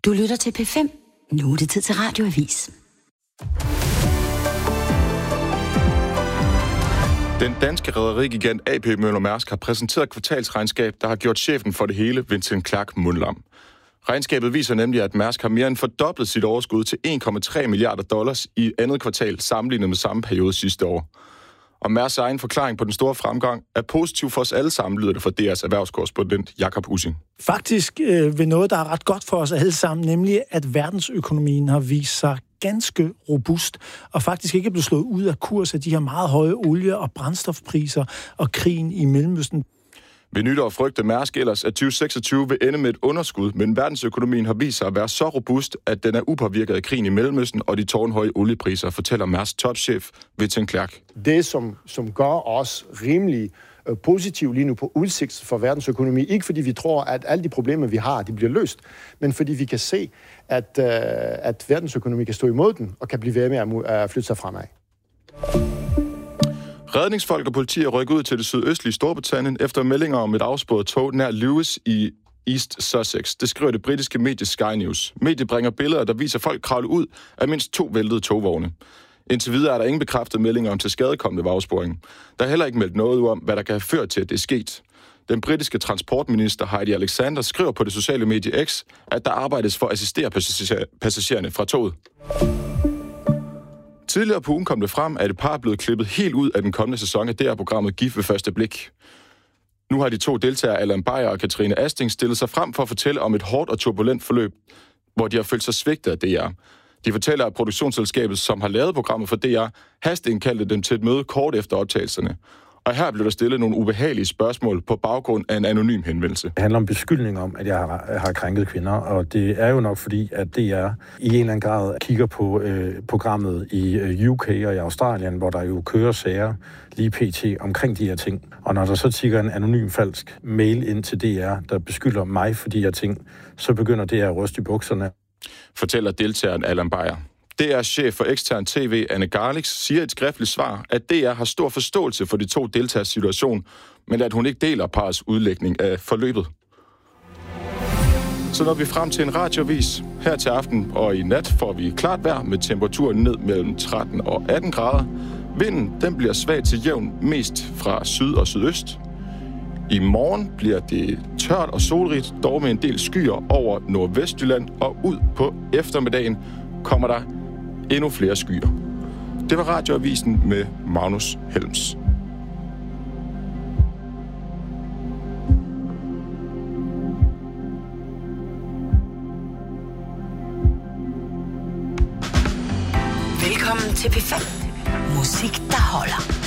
Du lytter til P5. Nu er det tid til Radioavis. Den danske rederigigant AP Møller Mærsk har præsenteret kvartalsregnskab, der har gjort chefen for det hele, Vincent Clerc, mundlam. Regnskabet viser nemlig, at Mærsk har mere end fordoblet sit overskud til $1,3 milliarder i andet kvartal sammenlignet med samme periode sidste år. Og Mærsks egen forklaring på den store fremgang er positiv for os alle sammen, lyder det fra DR's erhvervskorrespondent Jakob Ussing. Faktisk ved noget, der er ret godt for os alle sammen, nemlig at verdensøkonomien har vist sig ganske robust, og faktisk ikke er blevet slået ud af kurs af de her meget høje olie- og brændstofpriser og krigen i Mellemøsten. Ved nytår frygter Mærsk ellers, at 2026 vil ende med et underskud, men verdensøkonomien har vist sig at være så robust, at den er upåvirket af krigen i Mellemøsten og de tårnhøje oliepriser, fortæller Mærsks topchef Vincent Clerc. Det, som gør os rimelig positivt lige nu på udsigt for verdensøkonomi, ikke fordi vi tror, at alle de problemer, vi har, de bliver løst, men fordi vi kan se, at verdensøkonomi kan stå imod den og kan blive ved med at flytte sig fremad. Redningsfolk og politi er rykket ud til det sydøstlige Storbritannien efter meldinger om et afsporet tog nær Lewis i East Sussex. Det skriver det britiske medie Sky News. Mediet bringer billeder, der viser folk kravle ud af mindst 2 væltede togvogne. Indtil videre er der ingen bekræftede meldinger om tilskadekomne ved afsporingen. Der er heller ikke meldt noget om, hvad der kan have ført til, at det er sket. Den britiske transportminister Heidi Alexander skriver på det sociale medie X, at der arbejdes for at assistere passagererne fra toget. Tidligere på ugen kom det frem, at et par er blevet klippet helt ud af den kommende sæson af DR-programmet Gift ved første blik. Nu har de 2 deltagere, Allan Beyer og Katrine Asting, stillet sig frem for at fortælle om et hårdt og turbulent forløb, hvor de har følt sig svigtet af DR. De fortæller, at produktionsselskabet, som har lavet programmet for DR, hasteindkaldte dem til et møde kort efter optagelserne. Og her blev der stillet nogle ubehagelige spørgsmål på baggrund af en anonym henvendelse. Det handler om beskyldning om, at jeg har krænket kvinder, og det er jo nok fordi, at DR i en eller anden grad kigger på programmet i UK og i Australien, hvor der jo kører sager lige pt. Omkring de her ting. Og når der så tikker en anonym falsk mail ind til DR, der beskylder mig for de her ting, så begynder DR at ryste i bukserne. Fortæller deltageren Allan Beyer. DR's chef for ekstern TV, Anne Garlix, siger i et skriftligt svar, at DR har stor forståelse for de 2 deltagers situation, men at hun ikke deler parrets udlægning af forløbet. Så når vi frem til en radioavis. Her til aften og i nat får vi klart vejr med temperaturen ned mellem 13 og 18 grader. Vinden den bliver svag til jævn mest fra syd og sydøst. I morgen bliver det tørt og solrigt, dog med en del skyer over Nordvestjylland, og ud på eftermiddagen kommer der endnu flere skyer. Det var radioavisen med Magnus Helms. Velkommen til P5. Musik, der holder.